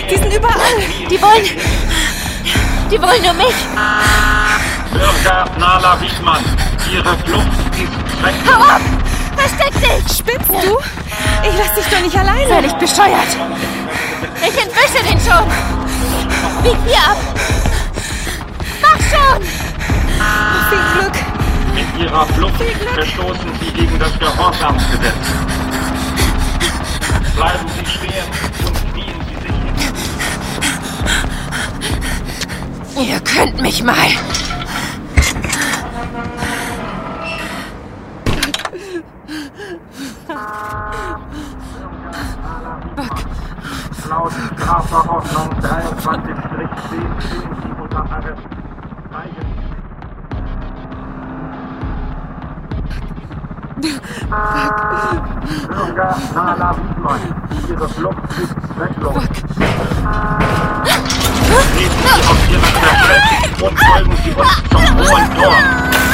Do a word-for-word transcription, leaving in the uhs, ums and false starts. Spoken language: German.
Die sind überall. Die wollen... Die wollen nur mich. Bürger Nala Wiedmann, Ihre Flucht ist weg. Hau ab! Versteck dich! Spinnst du? Ich lass dich doch nicht alleine. Völlig bescheuert. Ich entwische den schon. Bieg hier ab. Mach schon! Viel Glück. Mit Ihrer Flucht verstoßen Sie gegen das Gehorsamsgesetz. Bleiben Sie stehen und knien Sie sich hin. Ihr könnt mich mal. Laut Strafverordnung dreiundzwanzig zehn stehen Sie unter Arrest. Bürger Nala Wiedmann, Ihre Flucht ist zwecklos. Treten Sie auf Ihre Verpflichtung und folgen Sie uns zum Hohen Tor.